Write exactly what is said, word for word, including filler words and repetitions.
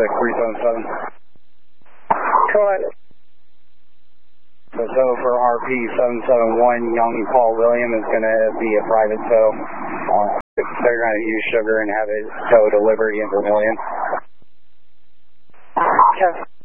six three seven seven. Go ahead. So, so for R P seven seven one, Young Paul William is going to be a private tow. Uh, they're going to use Sugar and have it towed to Liberty and Vermilion. Okay.